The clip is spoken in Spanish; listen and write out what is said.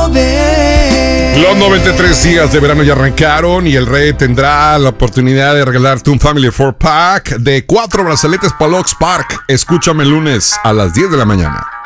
mover. Los 93 días de verano ya arrancaron y el Rey tendrá la oportunidad de regalarte un Family 4-Pack de 4 brazaletes para Oaks Park. Escúchame el lunes a las 10 de la mañana.